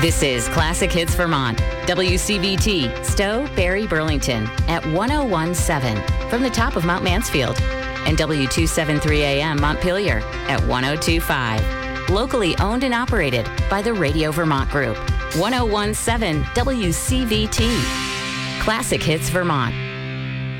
This is Classic Hits Vermont, WCVT, Stowe, Barrie, Burlington, at 1017 from the top of Mount Mansfield, and W273 AM Montpelier at 1025. Locally owned and operated by the Radio Vermont Group. 1017 WCVT. Classic Hits Vermont.